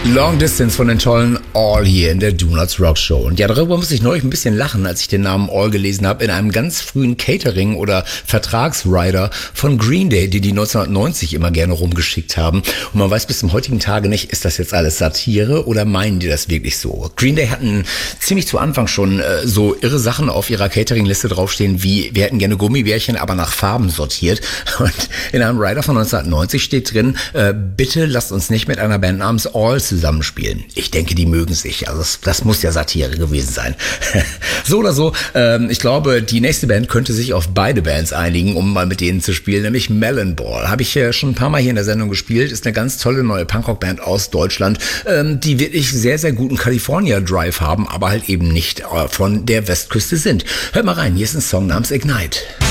Long Distance von den tollen All hier in der Do Not Rock Show. Und ja, darüber muss ich neulich ein bisschen lachen, als ich den Namen All gelesen habe, in einem ganz frühen Catering- oder Vertragsrider von Green Day, die 1990 immer gerne rumgeschickt haben. Und man weiß bis zum heutigen Tage nicht, ist das jetzt alles Satire oder meinen die das wirklich so? Green Day hatten ziemlich zu Anfang schon so irre Sachen auf ihrer Catering-Liste draufstehen, wie wir hätten gerne Gummibärchen, aber nach Farben sortiert. Und in einem Rider von 1990 steht drin, bitte lasst uns nicht mit einer Band namens All zusammenspielen. Ich denke, die mögen sich. Also das muss ja Satire gewesen sein. So oder so, ich glaube, die nächste Band könnte sich auf beide Bands einigen, um mal mit denen zu spielen, nämlich Melon Ball. Habe ich schon ein paar Mal hier in der Sendung gespielt. Ist eine ganz tolle neue Punkrock-Band aus Deutschland, die wirklich sehr, sehr guten California Drive haben, aber halt eben nicht von der Westküste sind. Hört mal rein, hier ist ein Song namens Ignite.